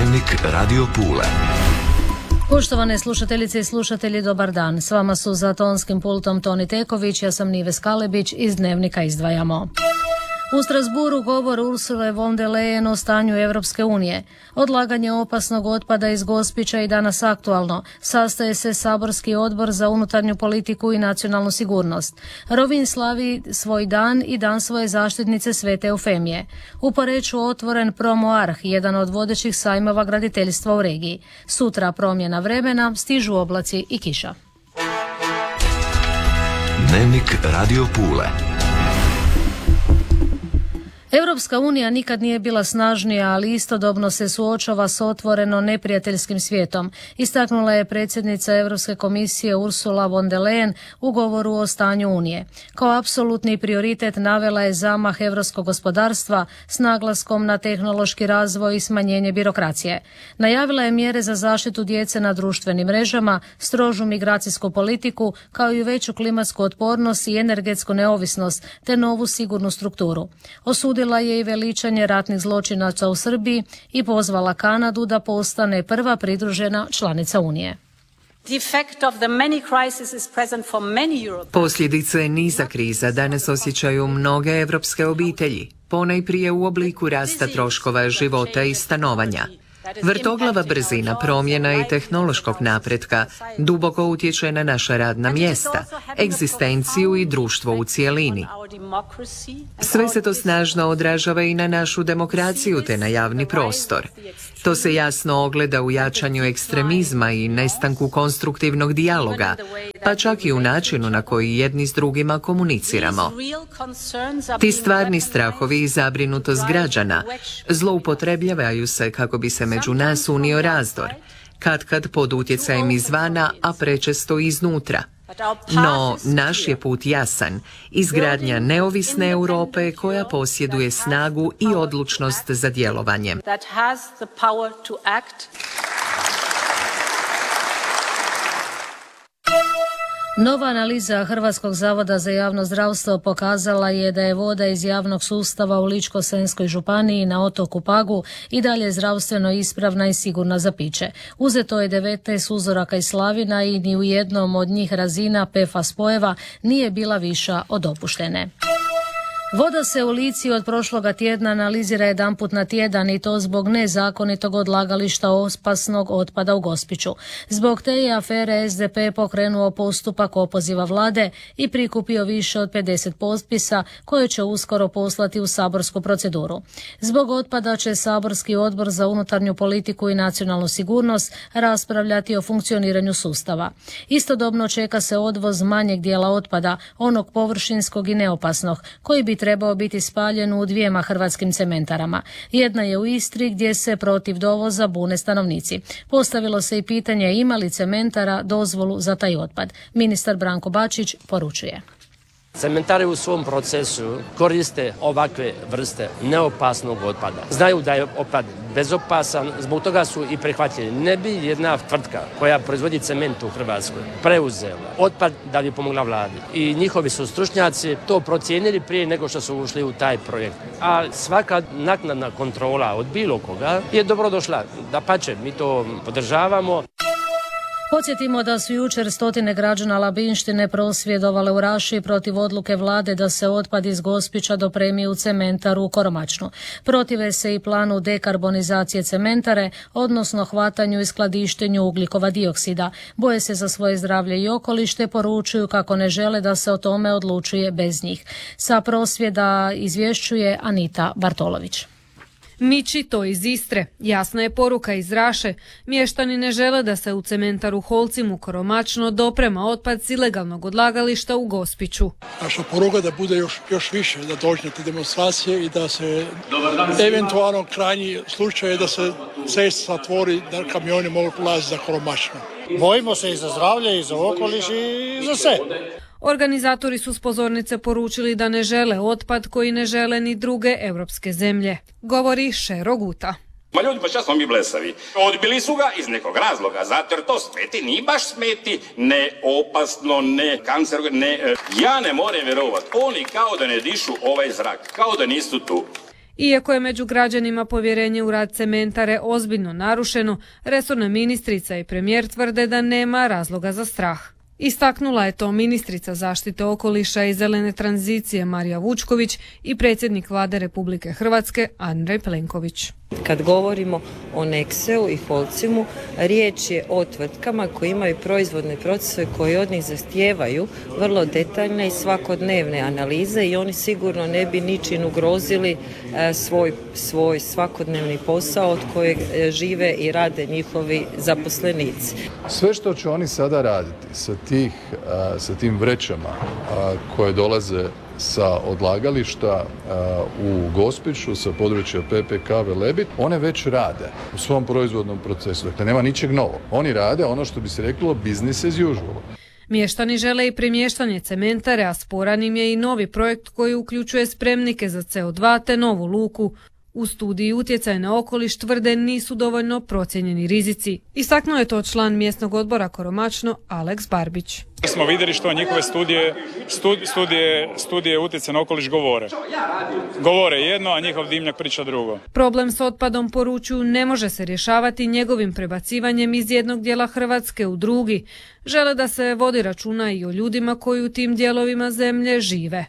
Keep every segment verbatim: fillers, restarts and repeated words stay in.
Dnevnik Radio Pule. Poštovane slušateljice i slušatelji, dobar dan. S vama su za tonskim pultom Toni Teković, ja sam Nives Kalebić, iz Dnevnika izdvajamo. U Strasburu govor Ursule von der Leyen o stanju Europske unije. Odlaganje opasnog otpada iz Gospića i danas aktualno. Sastaje se saborski odbor za unutarnju politiku i nacionalnu sigurnost. Rovinj slavi svoj dan i dan svoje zaštitnice Svete Eufemije. U Poreču otvoren Promo Arh, jedan od vodećih sajmova graditeljstva u regiji. Sutra promjena vremena, stižu oblaci i kiša. Dnevnik Radio Pule. Europska unija nikad nije bila snažnija, ali istodobno se suočava s otvoreno neprijateljskim svijetom, istaknula je predsjednica Europske komisije Ursula von der Leyen u govoru o stanju Unije. Kao apsolutni prioritet navela je zamah europskog gospodarstva s naglaskom na tehnološki razvoj i smanjenje birokracije. Najavila je mjere za zaštitu djece na društvenim mrežama, strožu migracijsku politiku, kao i veću klimatsku otpornost i energetsku neovisnost, te novu sigurnu strukturu. Osudila je i veličanje ratnih zločinaca u Srbiji i pozvala Kanadu da postane prva pridružena članica Unije. Posljedice niza kriza danas osjećaju mnoge evropske obitelji, ponajprije u obliku rasta troškova života i stanovanja. Vrtoglava brzina promjena i tehnološkog napretka duboko utječe na naša radna mjesta, egzistenciju i društvo u cijelini. Sve se to snažno odražava i na našu demokraciju te na javni prostor. To se jasno ogleda u jačanju ekstremizma i nestanku konstruktivnog dijaloga, pa čak i u načinu na koji jedni s drugima komuniciramo. Ti stvarni strahovi i zabrinutost građana zloupotrebljavaju se kako bi se među nas unio razdor, katkad pod utjecajem izvana, a prečesto iznutra. No, naš je put jasan, izgradnja neovisne Europe koja posjeduje snagu i odlučnost za djelovanje. Nova analiza Hrvatskog zavoda za javno zdravstvo pokazala je da je voda iz javnog sustava u Ličko-senjskoj županiji na otoku Pagu i dalje zdravstveno ispravna i sigurna za piće. Uzeto je devetnaest uzoraka iz slavina i ni u jednom od njih razina P F A S spojeva nije bila viša od dopuštene. Voda se u Lici od prošloga tjedna analizira jedanput na tjedan i to zbog nezakonitog odlagališta opasnog otpada u Gospiću. Zbog te je afere S D P pokrenuo postupak opoziva vlade i prikupio više od pedeset potpisa koje će uskoro poslati u saborsku proceduru. Zbog otpada će saborski odbor za unutarnju politiku i nacionalnu sigurnost raspravljati o funkcioniranju sustava. Istodobno čeka se odvoz manjeg dijela otpada, onog površinskog i neopasnog, koji bi trebao biti spaljen u dvijema hrvatskim cementarama. Jedna je u Istri gdje se protiv dovoza bune stanovnici. Postavilo se i pitanje ima li cementara dozvolu za taj otpad. Ministar Branko Bačić poručuje. Cementari u svom procesu koriste ovakve vrste neopasnog otpada. Znaju da je otpad bezopasan, zbog toga su i prihvatili. Ne bi jedna tvrtka koja proizvodi cement u Hrvatskoj preuzela otpad da bi pomogla vladi. I njihovi su stručnjaci to procijenili prije nego što su ušli u taj projekt. A svaka naknadna kontrola od bilo koga je dobro došla. Dapače, mi to podržavamo. Podsjetimo da su jučer stotine građana Labinštine prosvjedovale u Raši protiv odluke vlade da se otpad iz Gospića dopremi u cementaru u Koromačnu. Protive se i planu dekarbonizacije cementare, odnosno hvatanju i skladištenju ugljikova dioksida. Boje se za svoje zdravlje i okoliš te poručuju kako ne žele da se o tome odlučuje bez njih. Sa prosvjeda izvješćuje Anita Bartolović. Miči to iz Istre. Jasna je poruka iz Raše. Mještani ne žele da se u cementaru Holcim u Koromačno doprema otpad s ilegalnog odlagališta u Gospiću. Naša poruka da bude još, još više, da dođe te demonstracije i da se eventualno krajnji slučaj da se cesta zatvori, da kamioni mogu prolaziti za Koromačno. Bojimo se i za zdravlje, i za okoliš, i za sve. Organizatori su s pozornice poručili da ne žele otpad koji ne žele ni druge europske zemlje. Govori Šero Guta. Ma ljudi, pa šta smo mi blesavi? Odbili su ga iz nekog razloga, zato jer to smeti, ni baš smeti, ne opasno, ne kancerogeno, ne... Ja ne moram vjerovati, oni kao da ne dišu ovaj zrak, kao da nisu tu. Iako je među građanima povjerenje u rad cementare ozbiljno narušeno, resorna ministrica i premijer tvrde da nema razloga za strah. Istaknula je to ministrica zaštite okoliša i zelene tranzicije Marija Vučković i predsjednik Vlade Republike Hrvatske Andrej Plenković. Kad govorimo o Nexeu i Holcimu, riječ je o tvrtkama koje imaju proizvodne procese koji od njih zahtijevaju vrlo detaljne i svakodnevne analize i oni sigurno ne bi ničim ugrozili svoj, svoj svakodnevni posao od kojeg žive i rade njihovi zaposlenici. Sve što će oni sada raditi sa, tih, sa tim vrećama koje dolaze sa odlagališta u Gospiću, sa područja P P K Velebit, one već rade u svom proizvodnom procesu. Dakle, nema ničeg novog. Oni rade ono što bi se reklo business as usual. Mještani žele i premještanje cementare, a sporan im je i novi projekt koji uključuje spremnike za C O dva te novu luku. U studiji utjecaj na okoliš tvrde nisu dovoljno procijenjeni rizici. Istaknuo je to član mjesnog odbora Koromačno Aleks Barbić. Smo vidjeli što njihove studije, studije, studije utjecaja na okoliš govore. Govore jedno, a njihov dimnjak priča drugo. Problem s otpadom, poručuju, ne može se rješavati njegovim prebacivanjem iz jednog dijela Hrvatske u drugi. Žele da se vodi računa i o ljudima koji u tim dijelovima zemlje žive.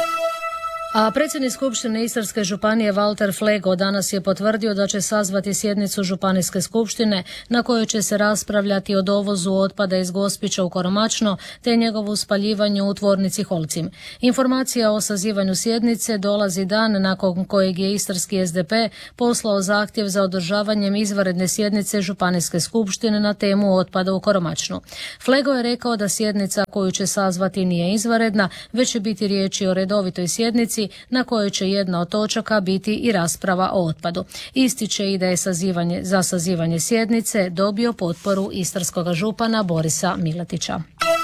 A predsjednik Skupštine Istarske županije Valter Flego danas je potvrdio da će sazvati sjednicu Županijske skupštine na kojoj će se raspravljati o dovozu otpada iz Gospića u Koromačno te njegovu spaljivanju u tvornici Holcim. Informacija o sazivanju sjednice dolazi dan nakon kojeg je Istarski S D P poslao zahtjev za održavanjem izvanredne sjednice Županijske skupštine na temu otpada u Koromačnu. Flego je rekao da sjednica koju će sazvati nije izvanredna, već će biti riječi o redovitoj sjednici na kojoj će jedna od točaka biti i rasprava o otpadu. Ističe i da je sazivanje, za sazivanje sjednice dobio potporu istarskog župana Borisa Miletića.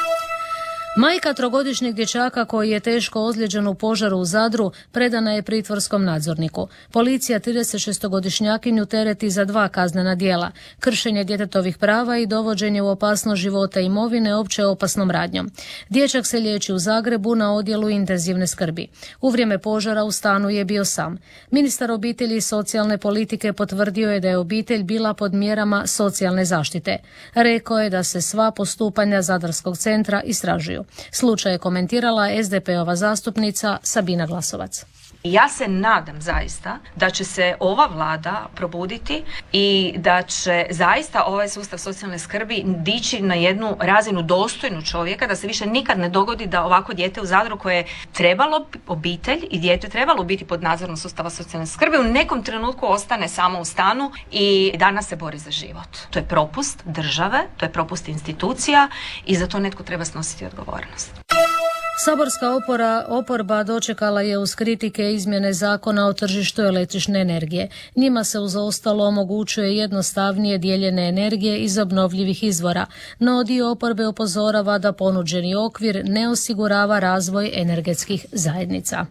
Majka trogodišnjeg dječaka koji je teško ozlijeđen u požaru u Zadru predana je pritvorskom nadzorniku. Policija tridesetšestogodišnjakinju tereti za dva kaznena djela: kršenje djetetovih prava i dovođenje u opasnost života i imovine opće opasnom radnjom. Dječak se liječi u Zagrebu na odjelu intenzivne skrbi. U vrijeme požara u stanu je bio sam. Ministar obitelji i socijalne politike potvrdio je da je obitelj bila pod mjerama socijalne zaštite. Rekao je da se sva postupanja Zadarskog centra istražuju. Slučaj je komentirala S D P-ova zastupnica Sabina Glasovac. Ja se nadam zaista da će se ova vlada probuditi i da će zaista ovaj sustav socijalne skrbi dići na jednu razinu dostojnu čovjeka, da se više nikad ne dogodi da ovako dijete u Zadru koje je trebalo, obitelj i dijete trebalo biti pod nadzorom sustava socijalne skrbi, u nekom trenutku ostane samo u stanu i danas se bori za život. To je propust države, to je propust institucija i za to netko treba snositi odgovornost. Saborska opora, oporba dočekala je uz kritike izmjene zakona o tržištu električne energije. Njima se uz ostalo omogućuje jednostavnije dijeljenje energije iz obnovljivih izvora, no dio oporbe upozorava da ponuđeni okvir ne osigurava razvoj energetskih zajednica.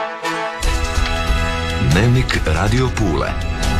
Dnevnik Radio Pule.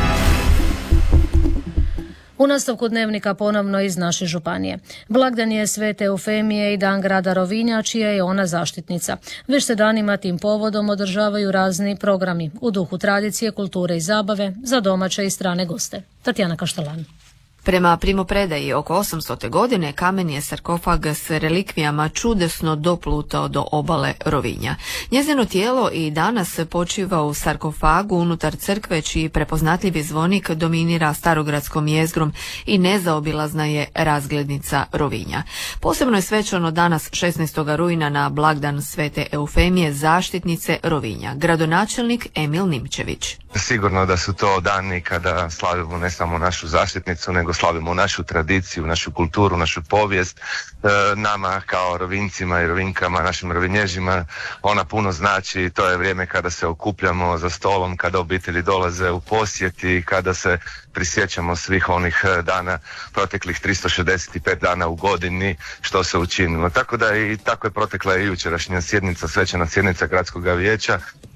U nastavku dnevnika ponovno iz naše županije. Blagdan je Svete Eufemije i dan grada Rovinja, čija je ona zaštitnica. Već se danima tim povodom održavaju razni programi u duhu tradicije, kulture i zabave za domaće i strane goste. Tatjana Kaštelan. Prema primopredaji oko osamstote godine kamen je sarkofag s relikvijama čudesno doplutao do obale Rovinja. Njezino tijelo i danas počiva u sarkofagu unutar crkve, čiji prepoznatljivi zvonik dominira starogradskom jezgrom i nezaobilazna je razglednica Rovinja. Posebno je svečano danas šesnaestog rujna na blagdan Svete Eufemije zaštitnice Rovinja, gradonačelnik Emil Nimčević. Sigurno da su to dani kada slavimo ne samo našu zaštitnicu, nego slavimo našu tradiciju, našu kulturu, našu povijest. E, nama kao Rovincima i Rovinkama, našim Rovinježima, ona puno znači. To je vrijeme kada se okupljamo za stolom, kada obitelji dolaze u posjeti, kada se prisjećamo svih onih dana, proteklih tristo šezdeset pet dana u godini, što se učinilo. Tako da i tako je protekla i jučerašnja sjednica, svečana sjednica gradskog vijeća,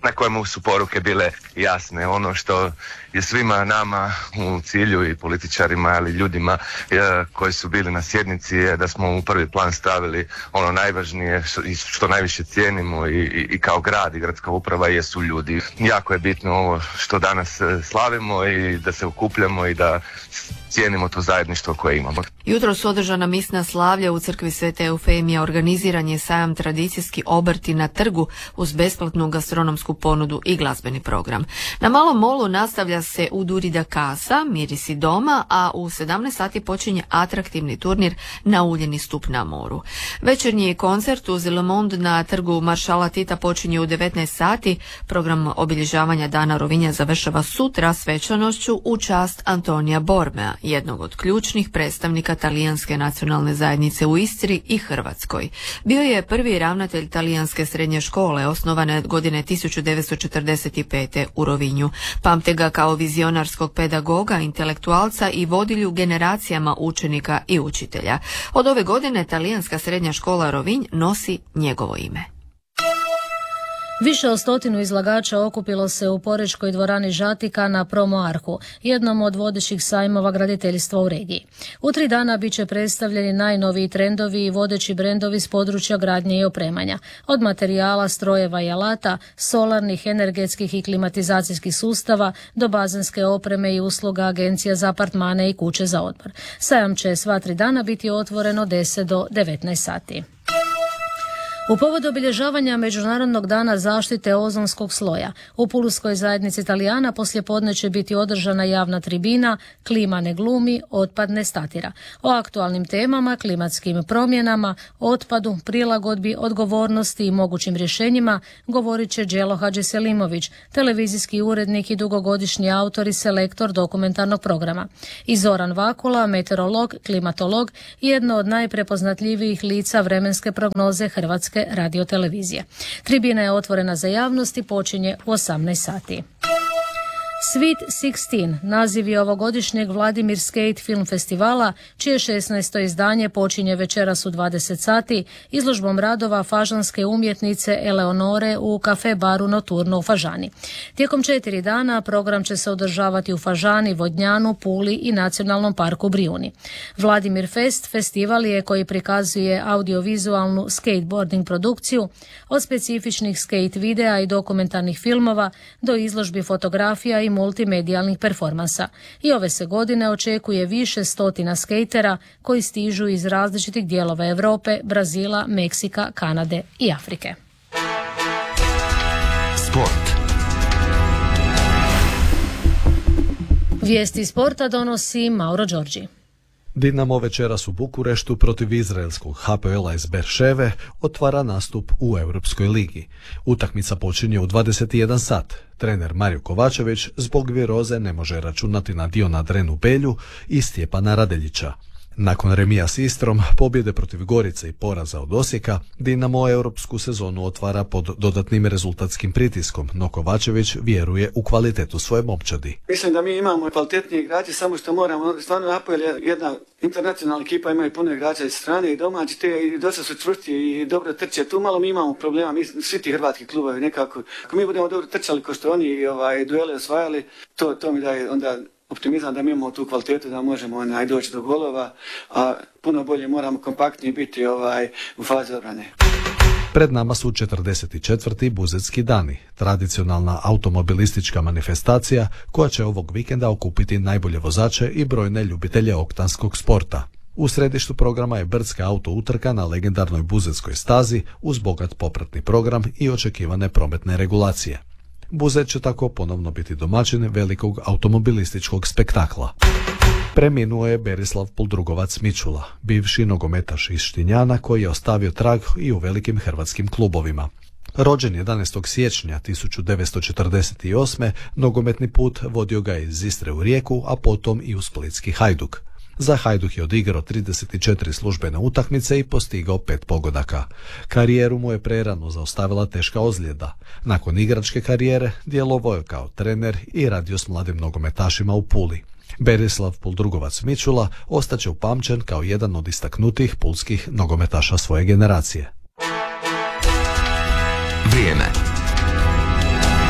na kojemu su poruke bile jasne. Ono što je svima nama u cilju i političarima, ali ljudima koji su bili na sjednici, je da smo u prvi plan stavili ono najvažnije i što najviše cijenimo i, i, i kao grad i gradska uprava jesu ljudi. Jako je bitno ovo što danas slavimo i da se okupljamo i da cijenimo to zajedništvo koje imamo. Jutro su održana misna slavlja u crkvi Svete Eufemija, organiziran je sajam tradicijski obrti na trgu uz besplatnu gastronomsku ponudu i glazbeni program. Na Malom molu nastavlja se Uduri da casa, mirisi doma, a u sedamnaest sati počinje atraktivni turnir na uljeni stup na moru. Večernji koncert uz Le Monde na trgu Maršala Tita počinje u devetnaest sati. Program obilježavanja Dana Rovinja završava sutra svečanošću u čast Antonija Bormea, jednog od ključnih predstavnika talijanske nacionalne zajednice u Istri i Hrvatskoj. Bio je prvi ravnatelj talijanske srednje škole, osnovane godine tisuću devetsto četrdeset pete u Rovinju. Pamte ga kao vizionarskog pedagoga, intelektualca i vodilju generacijama učenika i učitelja. Od ove godine talijanska srednja škola Rovinj nosi njegovo ime. Više od stotinu izlagača okupilo se u Porečkoj dvorani Žatika na Promo Arhu, jednom od vodećih sajmova graditeljstva u regiji. U tri dana bit će predstavljeni najnoviji trendovi i vodeći brendovi s područja gradnje i opremanja, od materijala, strojeva i alata, solarnih, energetskih i klimatizacijskih sustava do bazenske opreme i usluga agencija za apartmane i kuće za odmor. Sajam će sva tri dana biti otvoren od deset do devetnaest sati. U povodu obilježavanja Međunarodnog dana zaštite ozonskog sloja u Pulskoj zajednici Italijana poslijepodne će biti održana javna tribina Klima ne glumi, otpad ne statira. O aktualnim temama, klimatskim promjenama, otpadu, prilagodbi, odgovornosti i mogućim rješenjima govorit će Đelo Hadžiselimović, televizijski urednik i dugogodišnji autor i selektor dokumentarnog programa. I Zoran Vakula, meteorolog, klimatolog, jedno od najprepoznatljivijih lica vremenske prognoze Hrvatske radiotelevizije. Tribina je otvorena za javnost i počinje u osamnaest sati. Sweet šesnaest, naziv je ovogodišnjeg Vladimir Skate film festivala, čije šesnaesto izdanje počinje večeras u dvadeset sati izložbom radova fažanske umjetnice Eleonore u kafe baru Noturno u Fažani. Tijekom četiri dana program će se održavati u Fažani, Vodnjanu, Puli i Nacionalnom parku Brijuni. Vladimir Fest festival je koji prikazuje audiovizualnu skateboarding produkciju, od specifičnih skate videa i dokumentarnih filmova do izložbi fotografija i multimedijalnih performansa. I ove se godine očekuje više stotina skejtera koji stižu iz različitih dijelova Europe, Brazila, Meksika, Kanade i Afrike. Sport. Vijesti sporta donosi Mauro Đorđi. Dinamo večeras u Bukureštu protiv izraelskog H P L-a iz Berševe otvara nastup u Europskoj ligi. Utakmica počinje u dvadeset jedan sat. Trener Mario Kovačević zbog viroze ne može računati na Diona Drenu Belju i Stjepana Radeljića. Nakon remija s Istrom, pobjede protiv Gorice i poraza od Osijeka, Dinamo europsku sezonu otvara pod dodatnim rezultatskim pritiskom, no Kovačević vjeruje u kvalitetu svoje momčadi. Mislim da mi imamo kvalitetnije igrače, samo što moramo, stvarno Apoel je jedna internacionalna ekipa, imaju puno igrača iz strane i domaći, te i dosta su čvrsti i dobro trče. Tu malo mi imamo problema, mi svi ti hrvatski klubovi nekako. Ako mi budemo dobro trčali ko što oni ovaj, duele osvajali, to, to mi daje onda optimizam da mi imamo tu kvalitetu da možemo onaj, doći do golova, a puno bolje moramo kompaktniji biti ovaj, u fazi obrane. Pred nama su četrdeset četvrti Buzetski dani, tradicionalna automobilistička manifestacija koja će ovog vikenda okupiti najbolje vozače i brojne ljubitelje oktanskog sporta. U središtu programa je brdska auto utrka na legendarnoj Buzetskoj stazi uz bogat popratni program i očekivane prometne regulacije. Buzet će tako ponovno biti domaćin velikog automobilističkog spektakla. Preminuo je Berislav Puldrugovac Mičula, bivši nogometaš iz Štinjana koji je ostavio trag i u velikim hrvatskim klubovima. Rođen jedanaestog siječnja tisuću devetsto četrdeset osme. nogometni put vodio ga iz Istre u Rijeku, a potom i u splitski Hajduk. Za Hajduk je odigrao trideset četiri službene utakmice i postigao pet pogodaka. Karijeru mu je prerano zaustavila teška ozljeda. Nakon igračke karijere djelovao je kao trener i radio s mladim nogometašima u Puli. Berislav Puldrugovac Mičula ostaće upamćen kao jedan od istaknutih pulskih nogometaša svoje generacije. Vrijeme.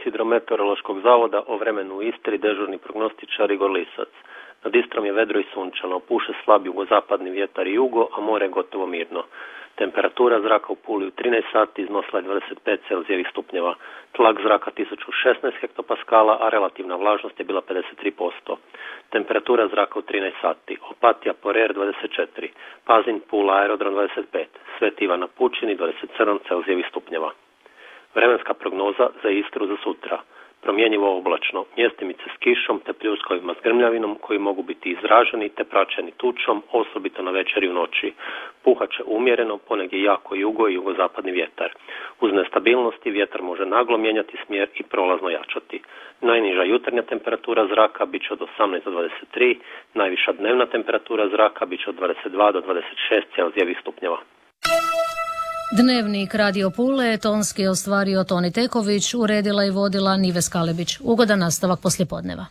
hidrometeorološkog zavoda o vremenu u Istri dežurni prognostičar Igor Lisac. Nad Istrom je vedro i sunčano, puše slab jugozapadni vjetar i jugo, a more je gotovo mirno. Temperatura zraka u Puli u trinaest sati iznosila je dvadeset pet Celzijevih stupnjeva, tlak zraka tisuću šesnaest hektopaskala, a relativna vlažnost je bila pedeset tri posto. Temperatura zraka u trinaest sati, Opatija Porer dvadeset četiri, Pazin Pula Aerodrom dvadeset pet, Sveti Ivan na Pučini dvadeset sedam Celzijevih stupnjeva. Vremenska prognoza za Istru za sutra. Promjenjivo oblačno, mjestimice s kišom te pljuskovima s grmljavinom koji mogu biti izraženi te praćeni tučom, osobito na večer i u noći. Puhaće umjereno, ponegdje jako jugo i jugozapadni vjetar. Uz nestabilnosti vjetar može naglo mijenjati smjer i prolazno jačati. Najniža jutarnja temperatura zraka bit će od osamnaest do dvadeset tri, najviša dnevna temperatura zraka bit će od dvadeset dva do dvadeset šest Celzijevih stupnjeva. Dnevnik Radio Pule tonski je ostvario Toni Teković, uredila i vodila Nives Kalebić. Ugodan nastavak poslijepodneva.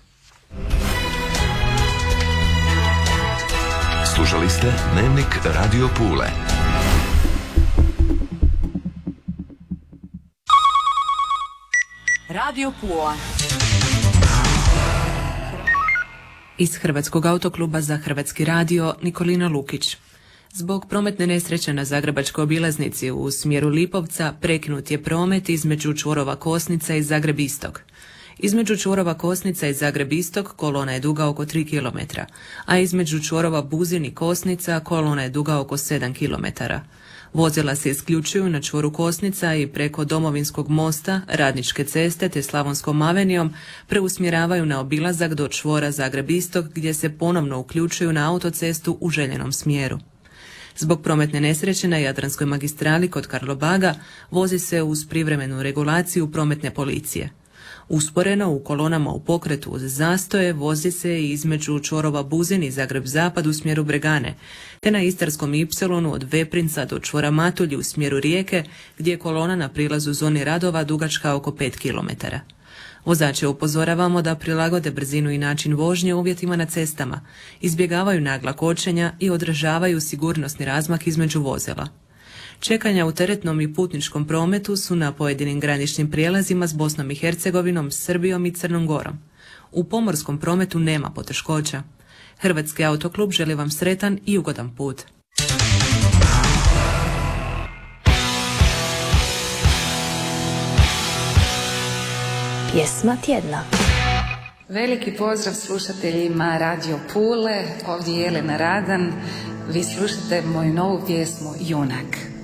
Slušali ste Dnevnik Radio Pule. Radio Pula. Iz Hrvatskog autokluba za Hrvatski radio Nikolina Lukić. Zbog prometne nesreće na Zagrebačkoj obilaznici u smjeru Lipovca prekinut je promet između čvorova Kosnica i Zagreb Istok. Između čvorova Kosnica i Zagreb Istok kolona je duga oko tri kilometra, a između čvorova Buzin i Kosnica kolona je duga oko sedam kilometara. Vozila se isključuju na čvoru Kosnica i preko Domovinskog mosta, Radničke ceste te Slavonskom avenijom preusmjeravaju na obilazak do čvora Zagreb Istok gdje se ponovno uključuju na autocestu u željenom smjeru. Zbog prometne nesreće na Jadranskoj magistrali kod Karlobaga vozi se uz privremenu regulaciju prometne policije. Usporeno u kolonama u pokretu uz zastoje vozi se i između čvorova Buzin i Zagreb Zapad u smjeru Bregane, te na Istarskom Ipsilonu od Veprinca do čvora Matulji u smjeru Rijeke, gdje je kolona na prilazu zoni radova dugačka oko pet kilometara. Vozače upozoravamo da prilagode brzinu i način vožnje uvjetima na cestama, izbjegavaju nagla kočenja i održavaju sigurnosni razmak između vozila. Čekanja u teretnom i putničkom prometu su na pojedinim graničnim prijelazima s Bosnom i Hercegovinom, Srbijom i Crnom Gorom. U pomorskom prometu nema poteškoća. Hrvatski autoklub želi vam sretan i ugodan put. Pjesma tjedna. Veliki pozdrav slušateljima Radio Pule, ovdje je Jelena Radan. Vi slušate moju novu pjesmu Junak.